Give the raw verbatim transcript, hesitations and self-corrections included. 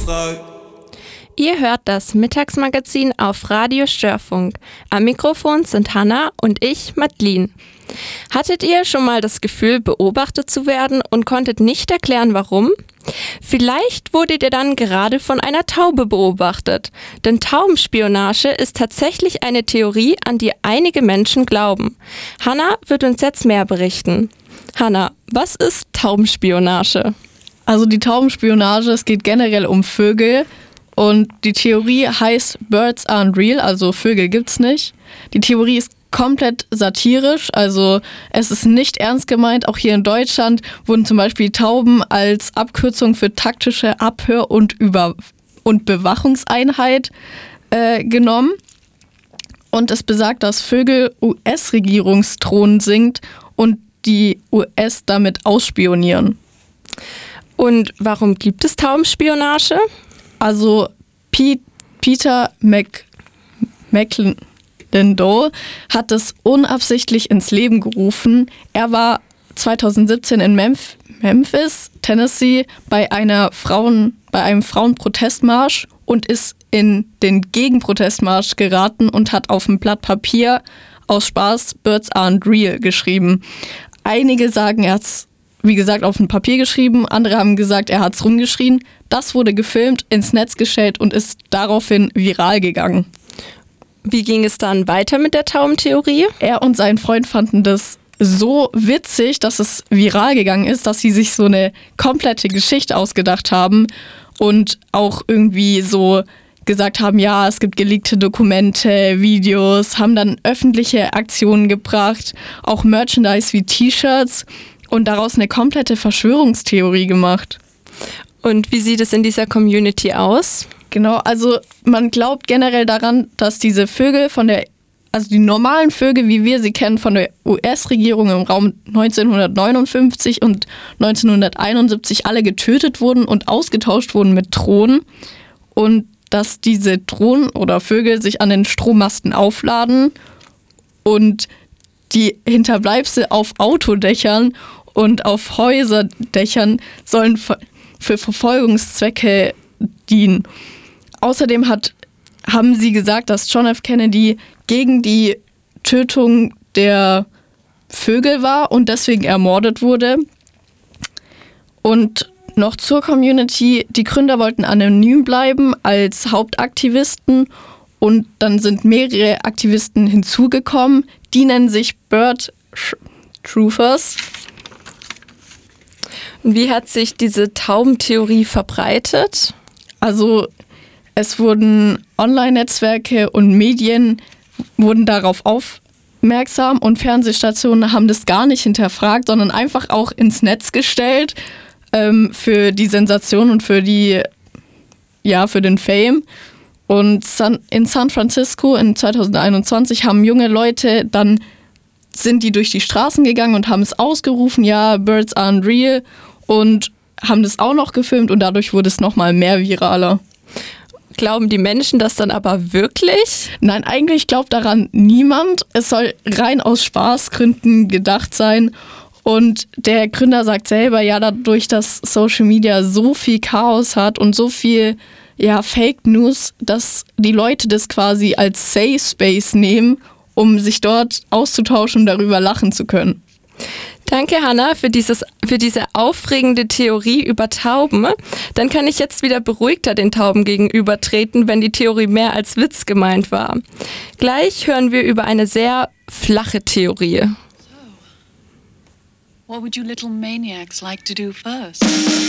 frei. Ihr hört das Mittagsmagazin auf Radio Störfunk. Am Mikrofon sind Hanna und ich, Madeline. Hattet ihr schon mal das Gefühl, beobachtet zu werden und konntet nicht erklären, warum? Vielleicht wurdet ihr dann gerade von einer Taube beobachtet. Denn Taubenspionage ist tatsächlich eine Theorie, an die einige Menschen glauben. Hanna wird uns jetzt mehr berichten. Hanna, was ist Taubenspionage? Also die Taubenspionage, es geht generell um Vögel. Und die Theorie heißt Birds aren't real, also Vögel gibt's nicht. Die Theorie ist komplett satirisch, also es ist nicht ernst gemeint. Auch hier in Deutschland wurden zum Beispiel Tauben als Abkürzung für taktische Abhör- und, Über- und Bewachungseinheit äh, genommen. Und es besagt, dass Vögel U S-Regierungsthronen singt und die U S damit ausspionieren. Und warum gibt es Taubenspionage? Also Pete, Peter Mac, McLindow hat es unabsichtlich ins Leben gerufen. Er war zweitausendsiebzehn in Memph- Memphis, Tennessee, bei einer Frauen, bei einem Frauenprotestmarsch und ist in den Gegenprotestmarsch geraten und hat auf ein Blatt Papier aus Spaß Birds aren't real geschrieben. Einige sagen, er hat's wie gesagt, auf ein Papier geschrieben. Andere haben gesagt, er hat's rumgeschrien. Das wurde gefilmt, ins Netz gestellt und ist daraufhin viral gegangen. Wie ging es dann weiter mit der Taubentheorie? Er und sein Freund fanden das so witzig, dass es viral gegangen ist, dass sie sich so eine komplette Geschichte ausgedacht haben und auch irgendwie so gesagt haben, ja, es gibt geleakte Dokumente, Videos, haben dann öffentliche Aktionen gebracht, auch Merchandise wie T-Shirts. Und daraus eine komplette Verschwörungstheorie gemacht. Und wie sieht es in dieser Community aus? Genau, also man glaubt generell daran, dass diese Vögel von der, also die normalen Vögel, wie wir sie kennen, von der U S-Regierung im Raum neunzehnhundertneunundfünfzig und neunzehnhunderteinundsiebzig alle getötet wurden und ausgetauscht wurden mit Drohnen. Und dass diese Drohnen oder Vögel sich an den Strommasten aufladen und die Hinterbleibsel auf Autodächern und auf Häuserdächern sollen für Verfolgungszwecke dienen. Außerdem hat, haben sie gesagt, dass John F. Kennedy gegen die Tötung der Vögel war und deswegen ermordet wurde. Und noch zur Community, die Gründer wollten anonym bleiben als Hauptaktivisten und dann sind mehrere Aktivisten hinzugekommen. Die nennen sich Bird Truthers. Wie hat sich diese Taubentheorie verbreitet? Also es wurden Online-Netzwerke und Medien wurden darauf aufmerksam und Fernsehstationen haben das gar nicht hinterfragt, sondern einfach auch ins Netz gestellt ähm, für die Sensation und für die, ja, für den Fame. Und San, in San Francisco in zweitausendeinundzwanzig haben junge Leute, dann sind die durch die Straßen gegangen und haben es ausgerufen, ja, Birds aren't real, und haben das auch noch gefilmt und dadurch wurde es nochmal mehr viraler. Glauben die Menschen das dann aber wirklich? Nein, eigentlich glaubt daran niemand. Es soll rein aus Spaßgründen gedacht sein. Und der Gründer sagt selber, ja, dadurch, dass Social Media so viel Chaos hat und so viel ja, Fake News, dass die Leute das quasi als Safe Space nehmen, um sich dort auszutauschen und darüber lachen zu können. Danke, Hanna, für, dieses, für diese aufregende Theorie über Tauben. Dann kann ich jetzt wieder beruhigter den Tauben gegenübertreten, wenn die Theorie mehr als Witz gemeint war. Gleich hören wir über eine sehr flache Theorie. So, what would you little maniacs like to do first?